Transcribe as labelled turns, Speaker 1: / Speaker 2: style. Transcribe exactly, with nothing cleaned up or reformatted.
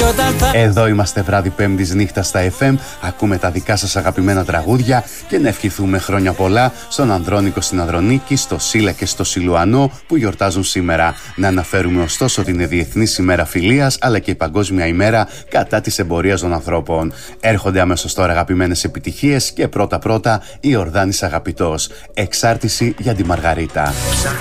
Speaker 1: Εδώ είμαστε βράδυ Πέμπτης νύχτα στα εφ εμ. Ακούμε τα δικά σας αγαπημένα τραγούδια και να ευχηθούμε χρόνια πολλά στον Ανδρώνικο στην Ανδρονίκη, στο Σίλα και στο Σιλουανό που γιορτάζουν σήμερα. Να αναφέρουμε ωστόσο ότι είναι Διεθνής ημέρα φιλίας αλλά και η Παγκόσμια ημέρα κατά της εμπορίας των ανθρώπων. Έρχονται αμέσως τώρα αγαπημένες επιτυχίες και πρώτα-πρώτα η Ορδάνης Αγαπητός. Εξάρτηση για τη Μαργαρίτα.